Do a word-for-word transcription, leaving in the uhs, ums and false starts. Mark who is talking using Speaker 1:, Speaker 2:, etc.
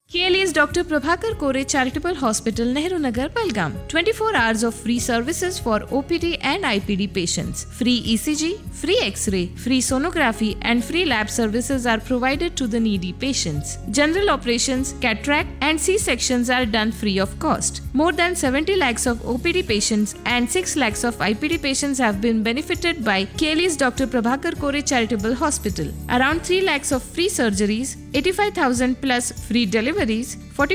Speaker 1: K L E's Doctor Prabhakar Kore Charitable Hospital, Nehru Nagar, Belgaum. twenty-four hours of free services for O P D and I P D patients. Free E C G, free X-ray, free sonography and free lab services are provided to the needy patients. General operations, cataract and C-sections are done free of cost. More than seventy lakhs of O P D patients and six lakhs of I P D patients have been benefited by K L E's Doctor Prabhakar Kore Charitable Hospital. Around three lakhs of free surgeries, eighty-five thousand plus free deliveries,